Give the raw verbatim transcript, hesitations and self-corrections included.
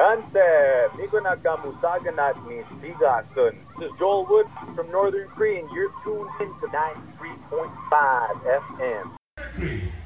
Dante, Migo Nakamusaga Nat ni Sigasun. This is Joel Wood from Northern Cree, and you're tuned in to ninety-three point five F M.